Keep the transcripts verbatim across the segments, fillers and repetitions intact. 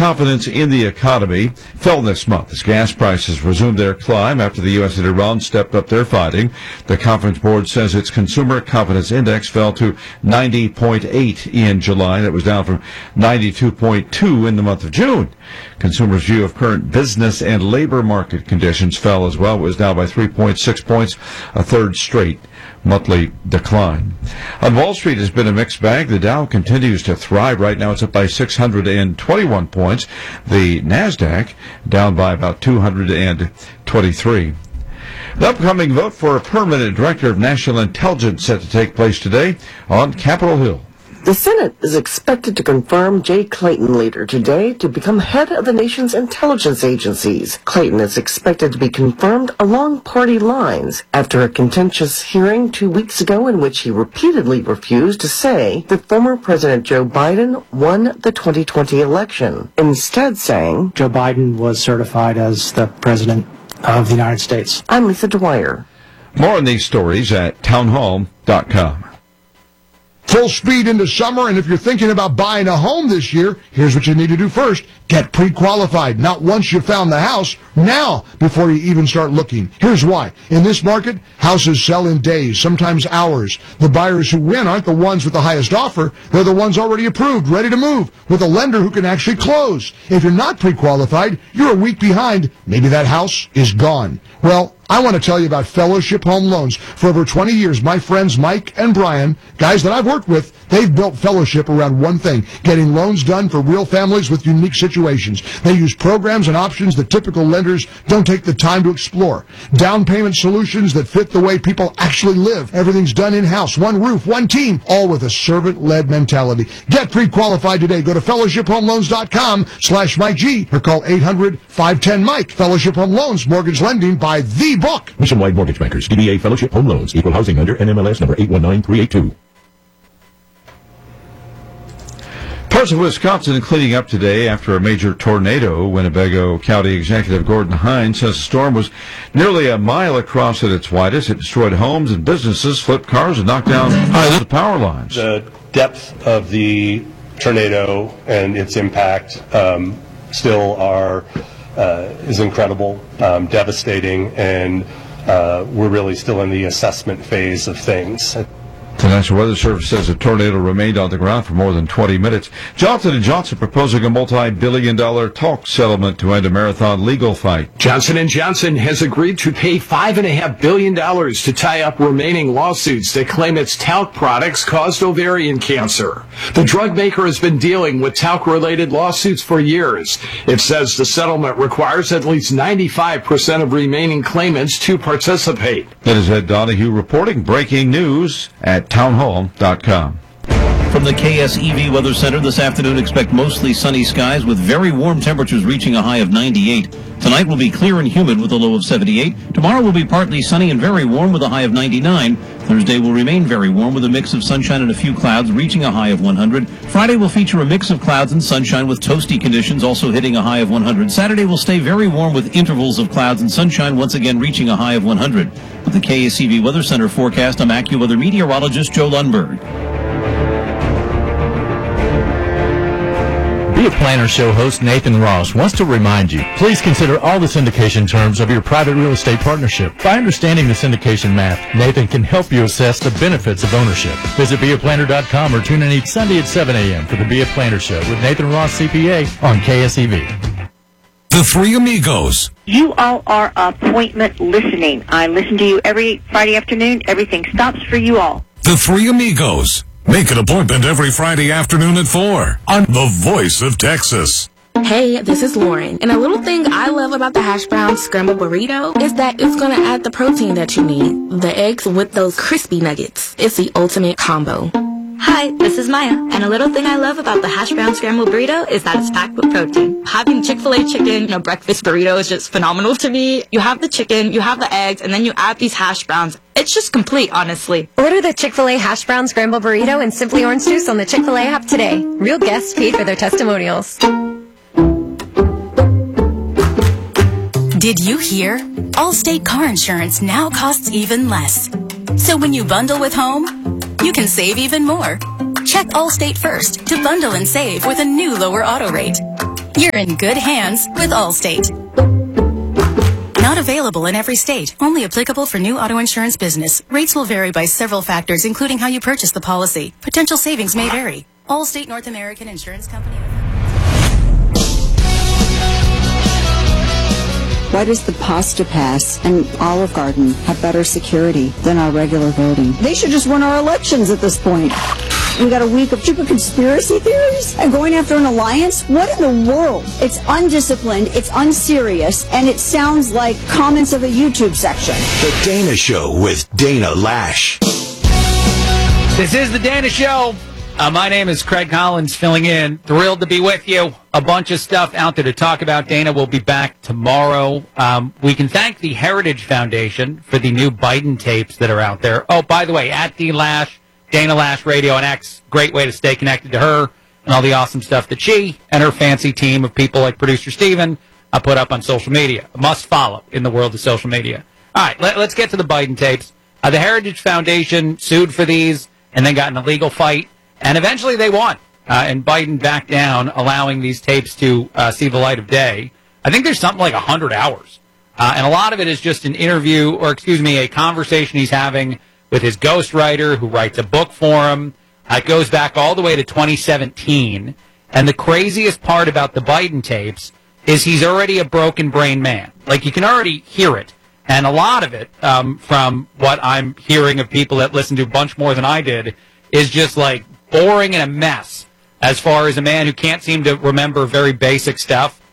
confidence in the economy fell this month as gas prices resumed their climb after the U S and Iran stepped up their fighting. The Conference Board says its consumer confidence index fell to ninety point eight in July. That was down from ninety-two point two in the month of June. Consumers' view of current business and labor market conditions fell as well. It was down by three point six points, a third straight monthly decline. On Wall Street, has been a mixed bag. The Dow continues to thrive. Right now it's up by six hundred twenty-one points. The NASDAQ down by about two hundred twenty-three. The upcoming vote for a permanent director of national intelligence set to take place today on Capitol Hill. The Senate is expected to confirm Jay Clayton later today to become head of the nation's intelligence agencies. Clayton is expected to be confirmed along party lines after a contentious hearing two weeks ago in which he repeatedly refused to say that former President Joe Biden won the twenty twenty election, instead saying, Joe Biden was certified as the president of the United States. I'm Lisa Dwyer. More on these stories at townhall dot com. Full speed into summer, and if you're thinking about buying a home this year, here's what you need to do first. Get pre-qualified. Not once you found the house, now before you even start looking. Here's why. In this market, houses sell in days, sometimes hours. The buyers who win aren't the ones with the highest offer. They're the ones already approved, ready to move, with a lender who can actually close. If you're not pre-qualified, you're a week behind. Maybe that house is gone. Well, I want to tell you about Fellowship Home Loans. For over twenty years, my friends Mike and Brian, guys that I've worked with, they've built Fellowship around one thing, getting loans done for real families with unique situations. They use programs and options that typical lenders don't take the time to explore. Down payment solutions that fit the way people actually live. Everything's done in-house, one roof, one team, all with a servant-led mentality. Get pre-qualified today. Go to fellowship home loans dot com slash Mike G or call eight hundred, five one zero, Mike. Fellowship Home Loans, mortgage lending by the book. Nationwide Mortgage Bankers, D B A Fellowship Home Loans, Equal Housing Lender, N M L S number eight one nine three eight two. Parts of Wisconsin cleaning up today after a major tornado. Winnebago County Executive Gordon Hines says the storm was nearly a mile across at its widest. It destroyed homes and businesses, flipped cars, and knocked down the power lines. The depth of the tornado and its impact um, still are uh, is incredible, um, devastating, and uh, we're really still in the assessment phase of things. The National Weather Service says the tornado remained on the ground for more than twenty minutes. Johnson and Johnson proposing a multi-billion dollar talk settlement to end a marathon legal fight. Johnson and Johnson has agreed to pay five point five billion dollars to tie up remaining lawsuits that claim its talc products caused ovarian cancer. The drug maker has been dealing with talc-related lawsuits for years. It says the settlement requires at least ninety-five percent of remaining claimants to participate. That is Ed Donahue reporting breaking news at townhall dot com. From the K S E V Weather Center this afternoon, expect mostly sunny skies with very warm temperatures reaching a high of ninety-eight. Tonight will be clear and humid with a low of seventy-eight. Tomorrow will be partly sunny and very warm with a high of ninety-nine. Thursday will remain very warm with a mix of sunshine and a few clouds reaching a high of one hundred. Friday will feature a mix of clouds and sunshine with toasty conditions also hitting a high of one hundred. Saturday will stay very warm with intervals of clouds and sunshine once again reaching a high of one hundred. With the K S E V Weather Center forecast, I'm AccuWeather meteorologist Joe Lundberg. Be a Planner Show host Nathan Ross wants to remind you, please consider all the syndication terms of your private real estate partnership. By understanding the syndication math, Nathan can help you assess the benefits of ownership. Visit be a planner dot com or tune in each Sunday at seven a.m. for the Be a Planner Show with Nathan Ross, C P A, on K S E V. The Three Amigos. You all are appointment listening. I listen to you every Friday afternoon. Everything stops for you all. The Three Amigos. Make an appointment every Friday afternoon at four on The Voice of Texas. Hey, this is Lauren. And a little thing I love about the hash brown scrambled burrito is that it's going to add the protein that you need. The eggs with those crispy nuggets. It's the ultimate combo. Hi, this is Maya, and a little thing I love about the hash brown scrambled burrito is that it's packed with protein. Having Chick-fil-A chicken in a breakfast burrito is just phenomenal to me. You have the chicken, you have the eggs, and then you add these hash browns. It's just complete, honestly. Order the Chick-fil-A hash brown scrambled burrito and Simply Orange Juice on the Chick-fil-A app today. Real guests paid for their testimonials. Did you hear? Allstate car insurance now costs even less. So when you bundle with home, you can save even more. Check Allstate first to bundle and save with a new lower auto rate. You're in good hands with Allstate. Not available in every state. Only applicable for new auto insurance business. Rates will vary by several factors, including how you purchase the policy. Potential savings may vary. Allstate North American Insurance Company. Why does the Pasta Pass and Olive Garden have better security than our regular voting? They should just run our elections at this point. We got a week of stupid conspiracy theories and going after an alliance? What in the world? It's undisciplined, it's unserious, and it sounds like comments of a YouTube section. The Dana Show with Dana Lash. This is The Dana Show. Uh, my name is Craig Collins, filling in. Thrilled to be with you. A bunch of stuff out there to talk about. Dana will be back tomorrow. Um, we can thank the Heritage Foundation for the new Biden tapes that are out there. Oh, by the way, at D Lash, Dana Lash Radio and X, great way to stay connected to her and all the awesome stuff that she and her fancy team of people like producer Steven uh, put up on social media. A must follow in the world of social media. All right, let, let's get to the Biden tapes. Uh, the Heritage Foundation sued for these and then got in a legal fight. And eventually they won, uh, and Biden backed down, allowing these tapes to uh, see the light of day. I think there's something like one hundred hours. Uh, and a lot of it is just an interview, or excuse me, a conversation he's having with his ghostwriter who writes a book for him. Uh, it goes back all the way to twenty seventeen. And the craziest part about the Biden tapes is he's already a broken brain man. Like, you can already hear it. And a lot of it, um, from what I'm hearing of people that listen to a bunch more than I did, is just like boring and a mess as far as a man who can't seem to remember very basic stuff.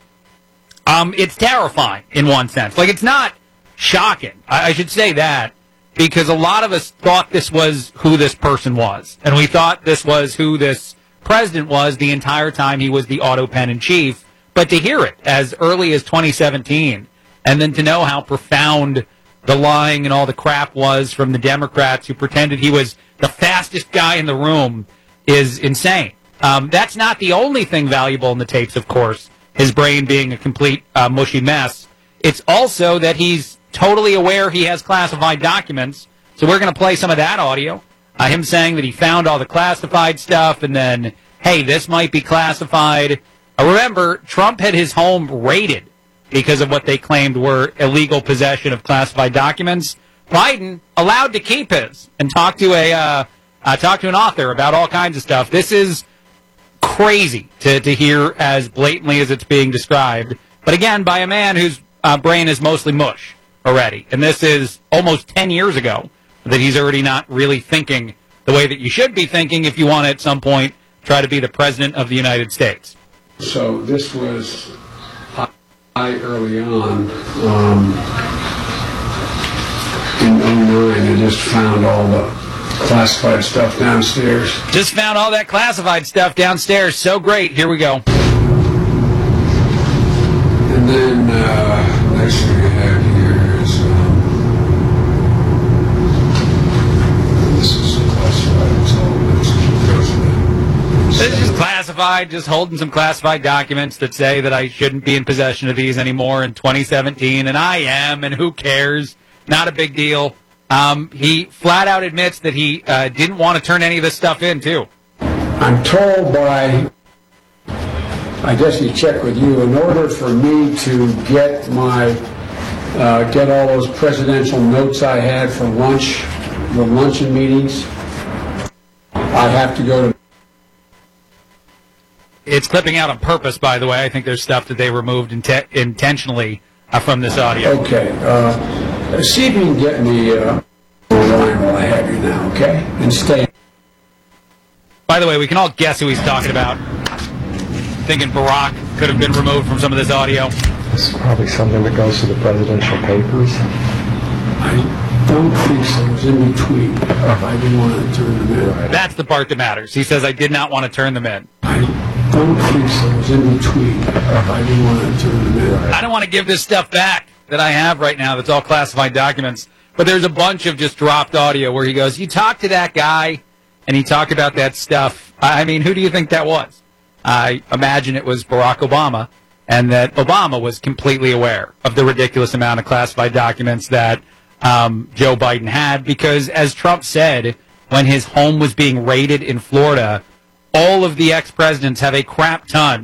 Um, it's terrifying in one sense. Like, it's not shocking. I, I should say that, because a lot of us thought this was who this person was. And we thought this was who this president was the entire time he was the auto pen in chief. But to hear it as early as twenty seventeen, and then to know how profound the lying and all the crap was from the Democrats who pretended he was the fastest guy in the room, is insane. Um, that's not the only thing valuable in the tapes, of course, his brain being a complete uh, mushy mess. It's also that he's totally aware he has classified documents. So we're going to play some of that audio. Uh, him saying that he found all the classified stuff, and then, hey, this might be classified. Uh, remember, Trump had his home raided because of what they claimed were illegal possession of classified documents. Biden allowed to keep his and talk to a uh, uh, talk to an author about all kinds of stuff. This is crazy to, to hear as blatantly as it's being described. But again, by a man whose uh, brain is mostly mush already. And this is almost ten years ago that he's already not really thinking the way that you should be thinking if you want to at some point try to be the president of the United States. So this was high early on. Um, in oh nine, I just found all the classified stuff downstairs. Just found all that classified stuff downstairs. So great. Here we go. And then uh, next thing I have here is um, this is classified. It's all This is classified. Just holding some classified documents that say that I shouldn't be in possession of these anymore in twenty seventeen, and I am. And who cares? Not a big deal. Um, he flat out admits that he uh, didn't want to turn any of this stuff in, too. I'm told by, I guess you check with you, in order for me to get my, uh, get all those presidential notes I had for lunch, the luncheon meetings, I have to go to. It's clipping out on purpose, by the way. I think there's stuff that they removed inte- intentionally uh, from this audio. Okay. Uh, see if you can get me uh, line while I have you now, okay? And stay. By the way, we can all guess who he's talking about. Thinking Barack could have been removed from some of this audio. This is probably something that goes to the presidential papers. I don't think so. It was in between. If I didn't want to turn them in. That's the part that matters. He says, I did not want to turn them in. I don't think so. It was in between. If I didn't want to turn them in. I don't want to give this stuff back that I have right now that's all classified documents. But there's a bunch of just dropped audio where he goes, you talked to that guy, and he talked about that stuff. I mean, who do you think that was? I imagine it was Barack Obama, and that Obama was completely aware of the ridiculous amount of classified documents that um, Joe Biden had, because as Trump said, when his home was being raided in Florida, all of the ex-presidents have a crap ton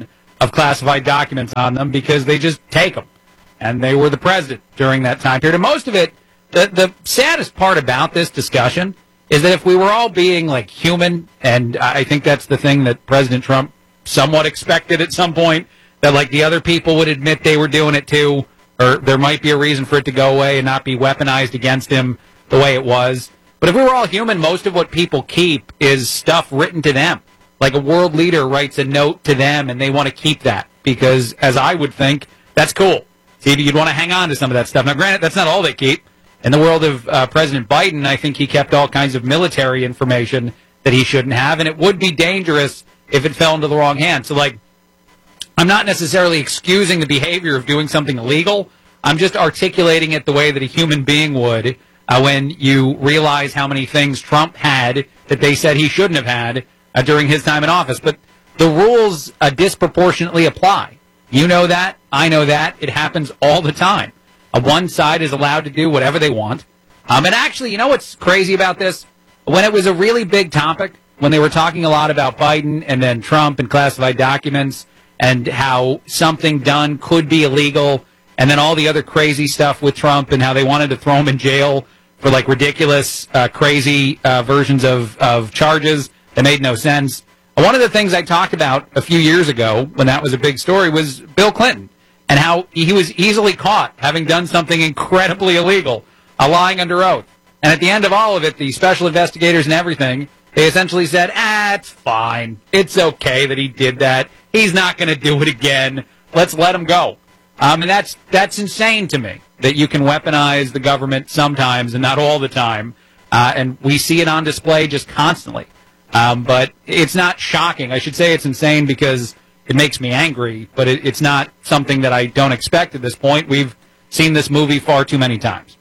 of classified documents on them because they just take them. And they were the president during that time period. And most of it, the, the saddest part about this discussion is that if we were all being like human, and I think that's the thing that President Trump somewhat expected at some point, that like the other people would admit they were doing it too, or there might be a reason for it to go away and not be weaponized against him the way it was. But if we were all human, most of what people keep is stuff written to them. Like a world leader writes a note to them and they want to keep that because, as I would think, that's cool. See, you'd want to hang on to some of that stuff. Now, granted, that's not all they keep. In the world of uh, President Biden, I think he kept all kinds of military information that he shouldn't have, and it would be dangerous if it fell into the wrong hands. So, like, I'm not necessarily excusing the behavior of doing something illegal. I'm just articulating it the way that a human being would uh, when you realize how many things Trump had that they said he shouldn't have had uh, during his time in office. But the rules uh, disproportionately apply. You know that. I know that. It happens all the time. Uh, one side is allowed to do whatever they want. Um, and actually, you know what's crazy about this? When it was a really big topic, when they were talking a lot about Biden and then Trump and classified documents and how something done could be illegal, and then all the other crazy stuff with Trump and how they wanted to throw him in jail for like ridiculous, uh, crazy uh, versions of, of charges that made no sense. One of the things I talked about a few years ago when that was a big story was Bill Clinton and how he was easily caught having done something incredibly illegal, uh, lying under oath. And at the end of all of it, the special investigators and everything, they essentially said, ah, it's fine. It's okay that he did that. He's not going to do it again. Let's let him go. Um, and that's that's insane to me, that you can weaponize the government sometimes and not all the time. Uh, and we see it on display just constantly. Um, but it's not shocking. I should say it's insane because it makes me angry, but it, it's not something that I don't expect at this point. We've seen this movie far too many times.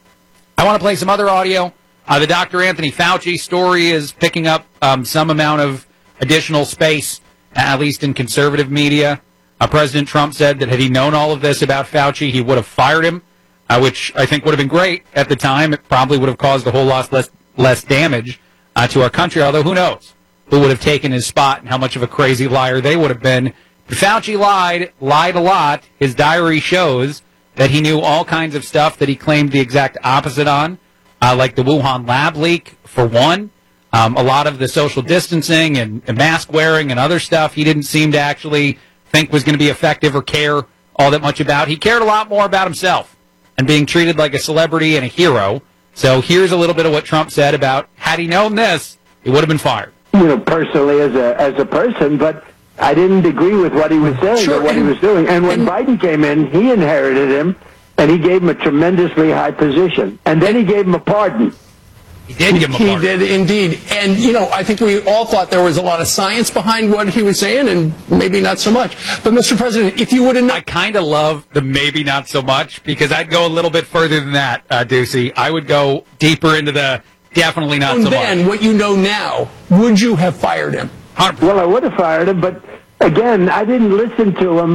I want to play some other audio. Uh, the Doctor Anthony Fauci story is picking up um, some amount of additional space, at least in conservative media. Uh, President Trump said that had he known all of this about Fauci, he would have fired him, uh, which I think would have been great at the time. It probably would have caused a whole lot less, less damage uh, to our country, although who knows who would have taken his spot and how much of a crazy liar they would have been. But Fauci lied, lied a lot. His diary shows that he knew all kinds of stuff that he claimed the exact opposite on, uh, like the Wuhan lab leak, for one. Um, a lot of the social distancing and, and mask wearing and other stuff he didn't seem to actually think was going to be effective or care all that much about. He cared a lot more about himself and being treated like a celebrity and a hero. So here's a little bit of what Trump said about, had he known this, he would have been fired. You know, personally as a as a person, but I didn't agree with what he was saying Sure, or what and- he was doing. And when and- Biden came in, he inherited him, and he gave him a tremendously high position. And then he gave him a pardon. He did give him a He pardon. did indeed. And, you know, I think we all thought there was a lot of science behind what he was saying, and maybe not so much. But, Mister President, if you would have... I kind of love the maybe not so much, because I'd go a little bit further than that, uh, Ducey. I would go deeper into the definitely not And so then, much. what you know now, would you have fired him? Well, I would have fired him, but again, I didn't listen to him.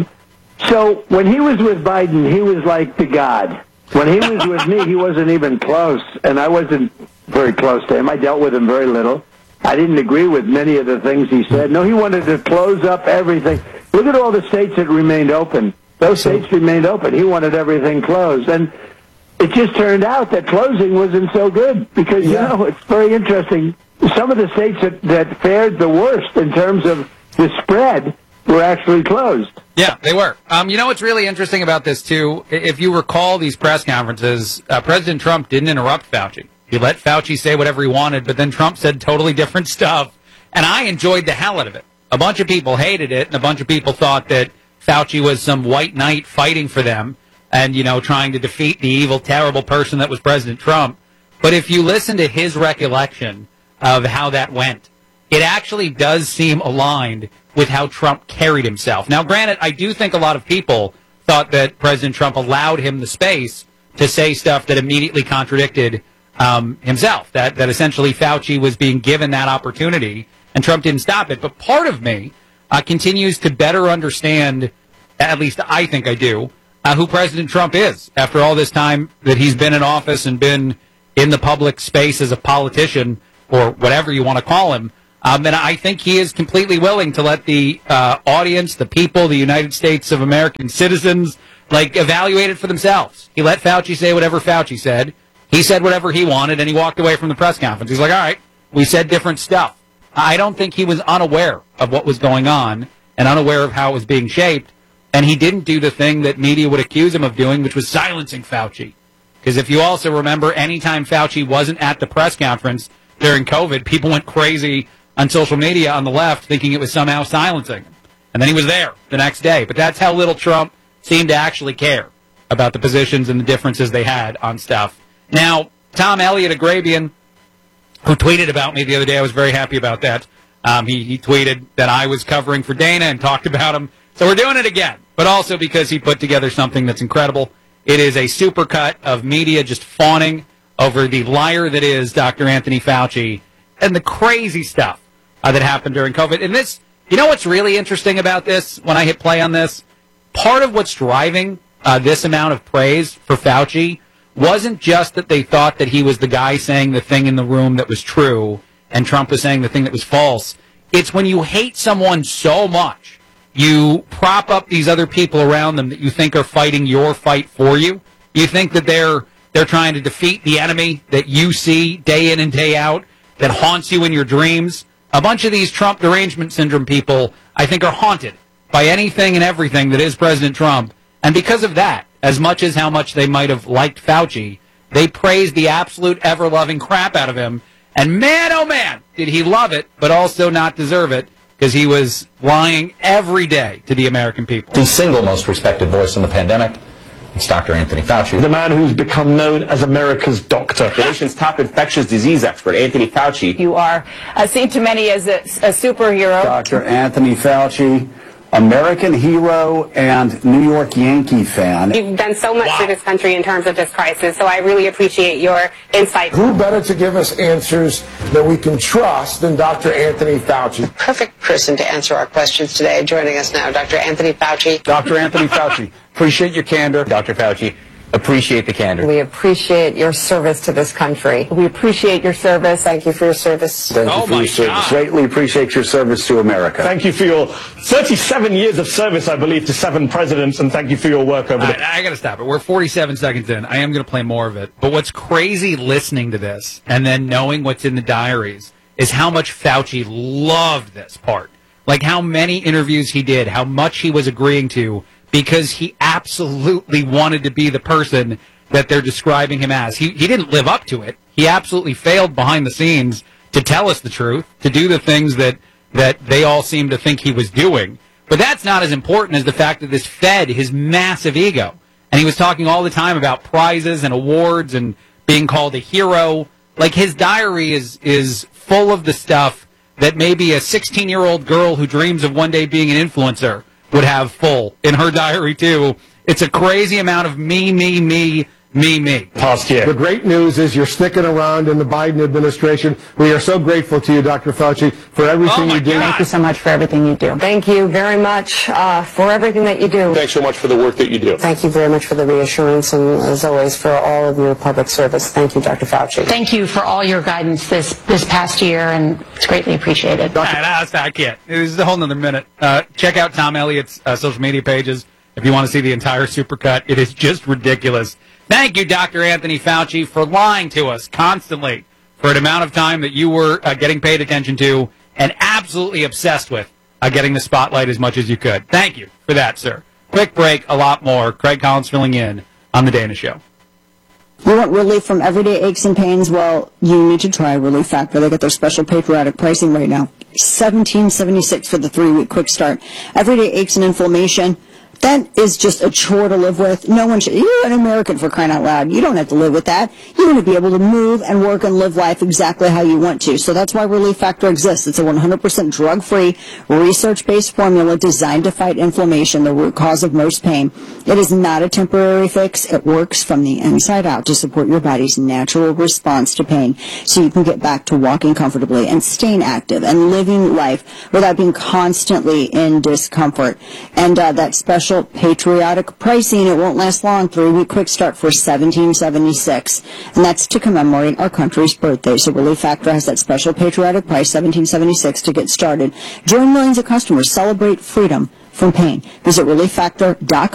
So when he was with Biden, he was like the God. When he was with me, he wasn't even close, and I wasn't very close to him. I dealt with him very little. I didn't agree with many of the things he said. No, he wanted to close up everything. Look at all the states that remained open. Those states remained open. He wanted everything closed. And it just turned out that closing wasn't so good because, you know, it's very interesting. Some of the states that, that fared the worst in terms of the spread were actually closed. Yeah, they were. Um, you know what's really interesting about this, too? I- If you recall these press conferences, uh, President Trump didn't interrupt Fauci. He let Fauci say whatever he wanted, but then Trump said totally different stuff, and I enjoyed the hell out of it. A bunch of people hated it, and a bunch of people thought that Fauci was some white knight fighting for them and, you know, trying to defeat the evil, terrible person that was President Trump. But if you listen to his recollection of how that went, it actually does seem aligned with how Trump carried himself. Now, granted, I do think a lot of people thought that President Trump allowed him the space to say stuff that immediately contradicted um, himself, that, that essentially Fauci was being given that opportunity, and Trump didn't stop it. But part of me uh, continues to better understand, at least I think I do, uh, who President Trump is after all this time that he's been in office and been in the public space as a politician, or whatever you want to call him. Um, and I think he is completely willing to let the uh, audience, the people, the United States of American citizens, like, evaluate it for themselves. He let Fauci say whatever Fauci said. He said whatever he wanted, and he walked away from the press conference. He's like, all right, we said different stuff. I don't think he was unaware of what was going on and unaware of how it was being shaped, and he didn't do the thing that media would accuse him of doing, which was silencing Fauci. Because if you also remember, anytime Fauci wasn't at the press conference during COVID, people went crazy on social media on the left thinking it was somehow silencing him. And then he was there the next day. But that's how little Trump seemed to actually care about the positions and the differences they had on stuff. Now, Tom Elliott of Grabian, who tweeted about me the other day, I was very happy about that. Um, he, he tweeted that I was covering for Dana and talked about him. So we're doing it again, but also because he put together something that's incredible. It is a supercut of media just fawning over the liar that is Doctor Anthony Fauci and the crazy stuff uh, that happened during COVID. And this, you know what's really interesting about this when I hit play on this? Part of what's driving uh, this amount of praise for Fauci wasn't just that they thought that he was the guy saying the thing in the room that was true and Trump was saying the thing that was false. It's when you hate someone so much, you prop up these other people around them that you think are fighting your fight for you. You think that they're they're trying to defeat the enemy that you see day in and day out, that haunts you in your dreams. A bunch of these Trump derangement syndrome people, I think, are haunted by anything and everything that is President Trump. And because of that, as much as how much they might have liked Fauci, they praised the absolute ever-loving crap out of him. And man, oh man, did he love it, but also not deserve it, because he was lying every day to the American people. The single most respected voice in the pandemic, it's Doctor Anthony Fauci. The man who's become known as America's doctor. The nation's top infectious disease expert, Anthony Fauci. You are uh, seen to many as a, a superhero. Doctor Anthony Fauci, American hero and New York Yankee fan. You've done so much wow. for this country in terms of this crisis, so I really appreciate your insight. Who better to give us answers that we can trust than Doctor Anthony Fauci? Perfect person to answer our questions today. Joining us now, Doctor Anthony Fauci. Doctor Anthony Fauci, appreciate your candor. Doctor Fauci, appreciate the candor. We appreciate your service to this country. We appreciate your service. Thank you for your service. Thank oh you for your service. God. Greatly appreciate your service to America. Thank you for your thirty-seven years of service, I believe, to seven presidents, and thank you for your work over there. I, I got to stop it. We're forty-seven seconds in. I am going to play more of it. But what's crazy listening to this and then knowing what's in the diaries is how much Fauci loved this part. Like how many interviews he did, how much he was agreeing to, because he absolutely wanted to be the person that they're describing him as. He, he didn't live up to it. He absolutely failed behind the scenes to tell us the truth, to do the things that, that they all seem to think he was doing. But that's not as important as the fact that this fed his massive ego. And he was talking all the time about prizes and awards and being called a hero. Like, his diary is, is full of the stuff that maybe a sixteen-year-old girl who dreams of one day being an influencer would have full in her diary, too. It's a crazy amount of me, me, me, me, me. Past year. The great news is you're sticking around in the Biden administration. We are so grateful to you, Doctor Fauci, for everything oh you do. God. Thank you so much for everything you do. Thank you very much uh, for everything that you do. Thanks so much for the work that you do. Thank you very much for the reassurance and, as always, for all of your public service. Thank you, Doctor Fauci. Thank you for all your guidance this, this past year, and it's greatly appreciated. Nah, nah, I can't. This is a whole nother minute. Uh, check out Tom Elliott's uh, social media pages if you want to see the entire supercut. It is just ridiculous. Thank you, Doctor Anthony Fauci, for lying to us constantly for an amount of time that you were uh, getting paid attention to and absolutely obsessed with uh, getting the spotlight as much as you could. Thank you for that, sir. Quick break, a lot more. Craig Collins filling in on The Dana Show. You want relief from everyday aches and pains? Well, you need to try Relief Factor. They got their special patriotic pricing right now. seventeen seventy-six for the three-week quick start. Everyday aches and inflammation. That is just a chore to live with. No one should. You're an American, for crying out loud. You don't have to live with that. You want to be able to move and work and live life exactly how you want to. So that's why Relief Factor exists. It's a one hundred percent drug-free, research-based formula designed to fight inflammation, the root cause of most pain. It is not a temporary fix. It works from the inside out to support your body's natural response to pain so you can get back to walking comfortably and staying active and living life without being constantly in discomfort. And uh, that special special patriotic pricing. It won't last long. Three-week quick start for seventeen seventy-six, and that's to commemorate our country's birthday. So Relief Factor has that special patriotic price, seventeen seventy-six, to get started. Join millions of customers. Celebrate freedom from pain. Visit relief factor dot com.